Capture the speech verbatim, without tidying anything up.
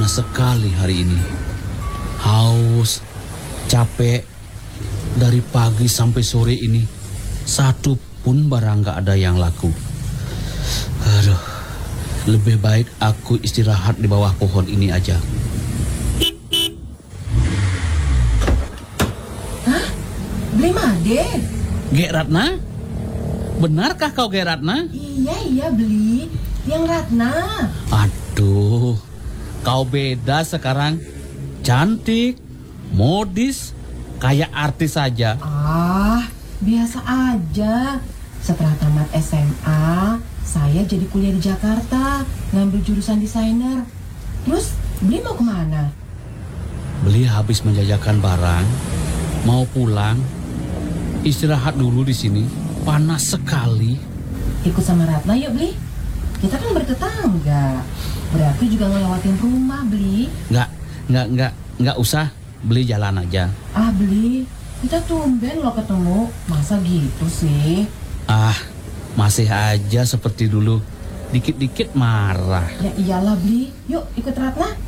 Panas sekali hari ini. Haus, capek. Dari pagi sampai sore ini, satu pun barang gak ada yang laku. Aduh, lebih baik aku istirahat di bawah pohon ini aja. Hah? Beli Made? Gek Ratna? Benarkah kau Gek Ratna? Iya, iya beli. Yang Ratna. Aduh, kau beda sekarang. Cantik, modis, kayak artis saja. Ah, biasa aja. Setelah tamat S M A, saya jadi kuliah di Jakarta, ngambil jurusan desainer. Terus, beli mau kemana? Beli habis menjajakan barang, mau pulang. Istirahat dulu di sini, panas sekali. Ikut sama Ratna yuk beli. Kita kan bertetangga. Berarti juga ngelewatin rumah beli. Nggak, nggak, nggak, nggak usah. Beli jalan aja. Ah beli, kita tumben lo ketemu. Masa gitu sih? Ah, masih aja seperti dulu. Dikit-dikit marah. Ya iyalah beli. Yuk ikut Ratna.